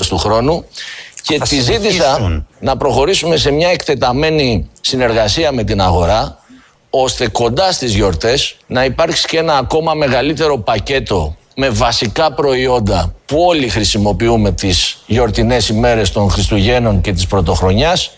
τέλος του χρόνου και τη ζήτησα να προχωρήσουμε σε μια εκτεταμένη συνεργασία με την αγορά, ώστε κοντά στις γιορτές να υπάρξει και ένα ακόμα μεγαλύτερο πακέτο με βασικά προϊόντα που όλοι χρησιμοποιούμε τις γιορτινές ημέρες των Χριστουγέννων και της Πρωτοχρονιάς.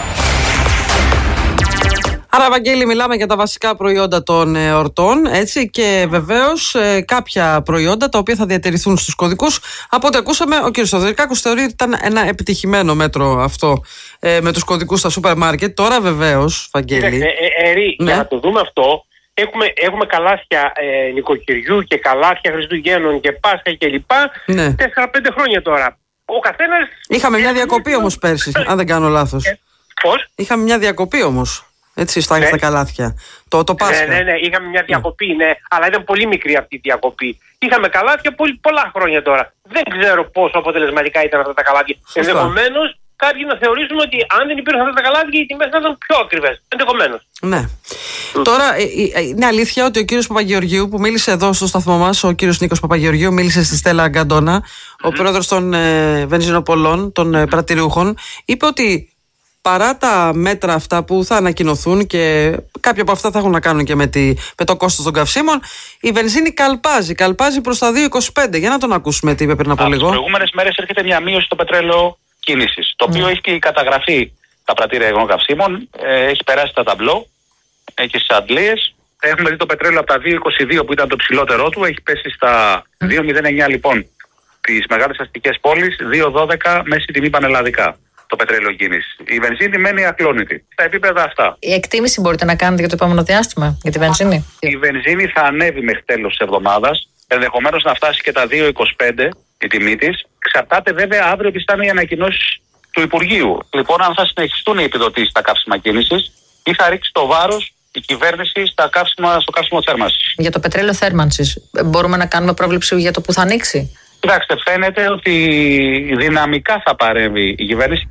Άρα, Βαγγέλη, μιλάμε για τα βασικά προϊόντα των εορτών, έτσι, και βεβαίως κάποια προϊόντα τα οποία θα διατηρηθούν στους κωδικούς. Από ό,τι ακούσαμε, ο κ. Θοδωρικάκος θεωρεί ότι ήταν ένα επιτυχημένο μέτρο αυτό με τους κωδικούς στα σούπερ μάρκετ. Τώρα, βεβαίως, Βαγγέλη. Για να το δούμε αυτό, έχουμε καλάθια νοικοκυριού και καλάθια Χριστουγέννων και Πάσχα κλπ. 4-5 χρόνια τώρα. Ο καθένας. Είχαμε μια διακοπή όμως πέρσι, αν δεν κάνω λάθος. Πώς? Είχαμε μια διακοπή όμως. Έτσι, στα καλάθια. Το Πάσχα. Ναι, είχαμε μια διακοπή, αλλά ήταν πολύ μικρή αυτή η διακοπή. Είχαμε καλάθια πολλά χρόνια τώρα. Δεν ξέρω πόσο αποτελεσματικά ήταν αυτά τα καλάθια. Ενδεχομένως κάποιοι να θεωρήσουν ότι αν δεν υπήρχαν αυτά τα καλάθια, οι τιμές θα ήταν πιο ακριβές. Ενδεχομένως. Ναι. Τώρα, είναι αλήθεια ότι ο κύριος Παπαγεωργίου, που μίλησε εδώ στο σταθμό μας, ο κύριος Νίκος Παπαγεωργίου, μίλησε στη Στέλλα Αγκαντόνα, ο πρόεδρος των βενζινοπολών, των πρατηριούχων, είπε ότι παρά τα μέτρα αυτά που θα ανακοινωθούν και κάποια από αυτά θα έχουν να κάνουν και με το κόστος των καυσίμων, η βενζίνη καλπάζει προς τα 2,25. Για να τον ακούσουμε τι είπε πριν από λίγο. Τις προηγούμενες μέρες έρχεται μια μείωση στο πετρέλαιο κίνησης, το οποίο έχει και καταγραφεί τα πρατήρια υγρών καυσίμων, έχει περάσει τα ταμπλό, έχει στις αντλίες. Έχουμε δει το πετρέλαιο από τα 2,22 που ήταν το ψηλότερό του, έχει πέσει στα 2,09 λοιπόν τις μεγάλες αστικές πόλεις, 2,12 μέση τιμή πανελλαδικά. Το πετρέλαιο κίνηση. Η βενζίνη μένει ακλόνητη στα επίπεδα αυτά. Η εκτίμηση μπορείτε να κάνετε για το επόμενο διάστημα για τη βενζίνη? Η βενζίνη θα ανέβει μέχρι τέλος της εβδομάδας. Ενδεχομένως να φτάσει και τα 2,25 η τιμή της. Εξαρτάται βέβαια αύριο ποιες θα είναι οι ανακοινώσεις του Υπουργείου. Λοιπόν, αν θα συνεχιστούν οι επιδοτήσεις στα καύσιμα κίνησης ή θα ρίξει το βάρος η κυβέρνηση στο καύσιμο θέρμανσης. Για το πετρέλαιο θέρμανσης, μπορούμε να κάνουμε πρόβλεψη για το που θα ανοίξει? Κοιτάξτε, φαίνεται ότι δυναμικά θα παρέμβει η κυβέρνηση.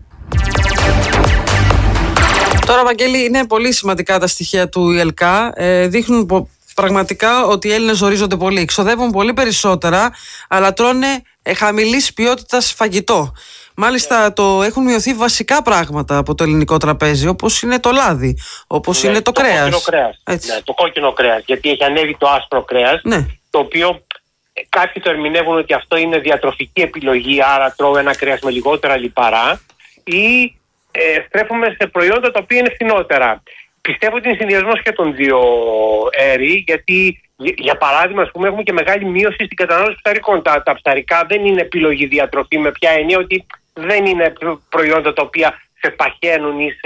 Τώρα, Βαγγέλη, είναι πολύ σημαντικά τα στοιχεία του ΙΕΛΚΑ. Δείχνουν πραγματικά ότι οι Έλληνες ζορίζονται πολύ. Ξοδεύουν πολύ περισσότερα, αλλά τρώνε χαμηλής ποιότητας φαγητό. Μάλιστα, έχουν μειωθεί βασικά πράγματα από το ελληνικό τραπέζι, όπως είναι το λάδι, όπως είναι το κρέας. Κόκκινο κρέας. Ναι, το κόκκινο κρέας, γιατί έχει ανέβει το άσπρο κρέας, το οποίο κάποιοι το ερμηνεύουν ότι αυτό είναι διατροφική επιλογή, άρα τρώω ένα κρέας με λιγότερα λιπαρά, ή στρέφουμε σε προϊόντα τα οποία είναι φθηνότερα. Πιστεύω ότι είναι συνδυασμός και των δύο, γιατί για παράδειγμα, ας πούμε, έχουμε και μεγάλη μείωση στην κατανάλωση ψαρικών. Τα ψαρικά δεν είναι επιλογή διατροφή, με ποια έννοια ότι δεν είναι προϊόντα τα οποία σε παχαίνουν ή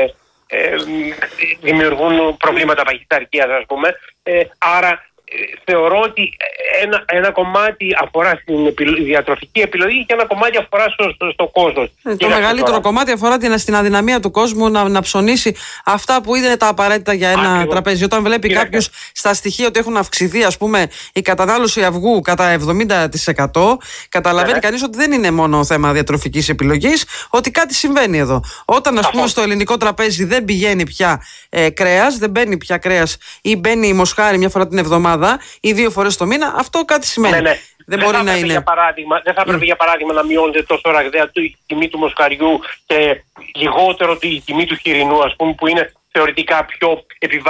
δημιουργούν προβλήματα παχυσαρκίας, ας πούμε. Άρα θεωρώ ότι ένα κομμάτι αφορά στην διατροφική επιλογή και ένα κομμάτι αφορά στο κόστος. Το μεγαλύτερο κομμάτι αφορά στην αδυναμία του κόσμου να ψωνίσει αυτά που είναι τα απαραίτητα για ένα τραπέζι. Όταν βλέπει κάποιος στα στοιχεία ότι έχουν αυξηθεί, ας πούμε, η κατανάλωση αυγού κατά 70%, καταλαβαίνει κανείς ότι δεν είναι μόνο θέμα διατροφικής επιλογής, ότι κάτι συμβαίνει εδώ. Όταν, ας πούμε, στο ελληνικό τραπέζι δεν πηγαίνει πια κρέας, δεν μπαίνει πια κρέας ή μπαίνει μοσχάρι μια φορά την εβδομάδα ή 2 φορές το μήνα, αυτό κάτι σημαίνει. Δεν μπορεί να είναι. Δεν θα έπρεπε, για παράδειγμα, να μειώνεται τόσο ραγδαία η τιμή του μοσχαριού και λιγότερο η τιμή του χοιρινού, ας πούμε, που είναι θεωρητικά πιο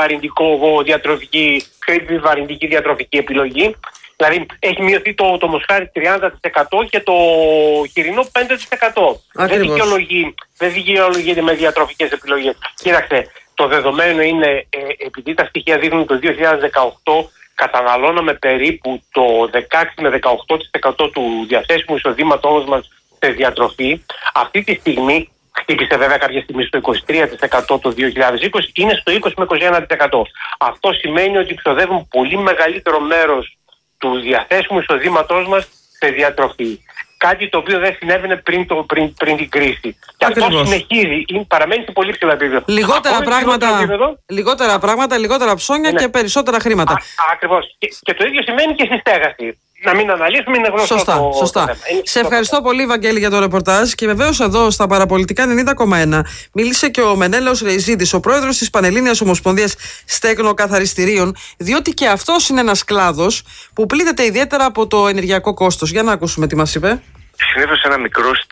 επιβαρυντική διατροφική επιλογή. Δηλαδή, έχει μειωθεί το μοσχάρι 30% και το χοιρινό 5%. Δεν δικαιολογείται με διατροφικές επιλογές. Κοίταξε, το δεδομένο είναι, επειδή τα στοιχεία δείχνουν το 2018, καταναλώναμε περίπου το 16 με 18% του διαθέσιμου εισοδήματός μας σε διατροφή. Αυτή τη στιγμή, χτύπησε βέβαια κάποια στιγμή στο 23% το 2020, είναι στο 20 με 21%. Αυτό σημαίνει ότι ξοδεύουν πολύ μεγαλύτερο μέρος του διαθέσιμου εισοδήματός μας σε διατροφή. Κάτι το οποίο δεν συνέβαινε πριν την κρίση. Και αυτό συνεχίζει, παραμένει σε πολύ ψηλό επίπεδο. Λιγότερα πράγματα, λιγότερα ψώνια και περισσότερα χρήματα. Ακριβώς. Και το ίδιο σημαίνει και στη στέγαση. Να μην αναλύσουμε, είναι γνωστό. Σωστά. Σε ευχαριστώ πολύ, Βαγγέλη, για το ρεπορτάζ. Και βεβαίως εδώ στα Παραπολιτικά 90,1 μίλησε και ο Μενέλαος Ρεϊζίδης, ο πρόεδρος της Πανελλήνιας Ομοσπονδίας Στέγνο-Καθαριστηρίων, διότι και αυτός είναι ένας κλάδος που πλήττεται ιδιαίτερα από το ενεργειακό κόστος. Για να ακούσουμε τι μας είπε. Συνήθως ένα μικρό